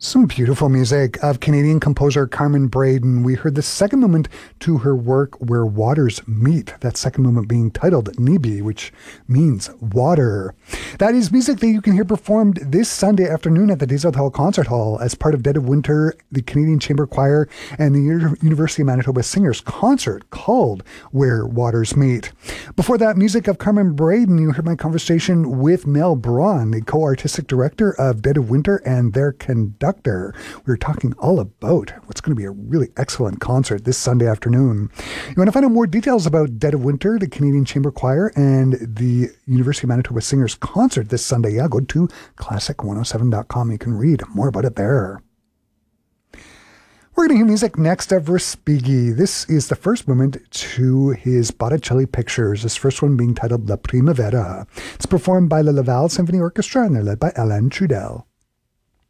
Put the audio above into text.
Some beautiful music of Canadian composer Carmen Braden. We heard the second movement to her work Where Waters Meet, that second movement being titled Nibi, which means water. That is music that you can hear performed this Sunday afternoon at the Des Hôtels Concert Hall as part of Dead of Winter, the Canadian Chamber Choir, and the University of Manitoba Singers concert called Where Waters Meet. Before that, music of Carmen Braden, you heard my conversation with Mel Braun, the co-artistic director of Dead of Winter and their conductor. We were talking all about what's going to be a really excellent concert this Sunday afternoon. You want to find out more details about Dead of Winter, the Canadian Chamber Choir, and the University of Manitoba Singers concert this Sunday? Yeah, go to classic107.com. You can read more about it there. We're going to hear music next of Respighi. This is the first movement to his Botticelli Pictures, this first one being titled La Primavera. It's performed by the Laval Symphony Orchestra and they're led by Alain Trudel.